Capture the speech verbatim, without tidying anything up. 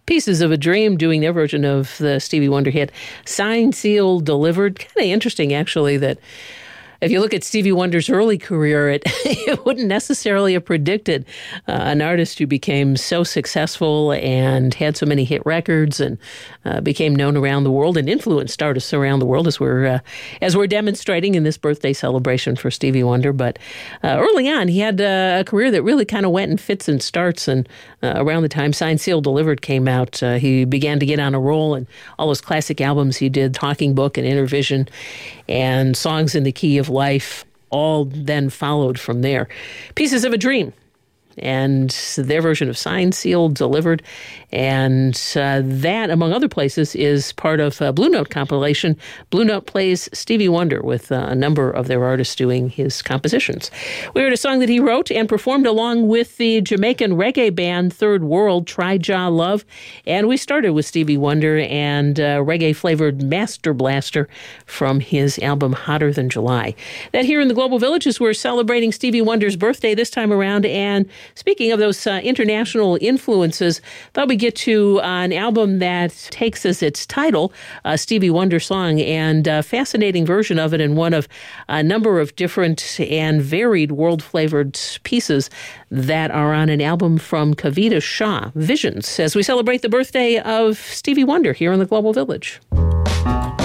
Pieces of a Dream doing their version of the Stevie Wonder hit, Signed, Sealed, Delivered. Kind of interesting, actually, that if you look at Stevie Wonder's early career, it, it wouldn't necessarily have predicted uh, an artist who became so successful and had so many hit records and uh, became known around the world and influenced artists around the world, as we're uh, as we're demonstrating in this birthday celebration for Stevie Wonder. But uh, early on, he had uh, a career that really kind of went in fits and starts. And uh, around the time Signed, Sealed, Delivered came out, uh, he began to get on a roll, and all those classic albums he did, Talking Book and Intervision, and Songs in the Key of Life, all then followed from there. Pieces of a Dream, and their version of Signed, Sealed, Delivered. And uh, that, among other places, is part of a Blue Note compilation. Blue Note plays Stevie Wonder with uh, a number of their artists doing his compositions. We heard a song that he wrote and performed along with the Jamaican reggae band Third World, Try Jah Love. And we started with Stevie Wonder and uh, reggae-flavored Master Blaster from his album Hotter Than July. That here in the Global Village is we're celebrating Stevie Wonder's birthday this time around. And speaking of those uh, international influences, thought we get to uh, an album that takes as its title a Stevie Wonder song, and a fascinating version of it, and one of a number of different and varied world-flavored pieces that are on an album from Kavita Shah, Visions, as we celebrate the birthday of Stevie Wonder here in the Global Village.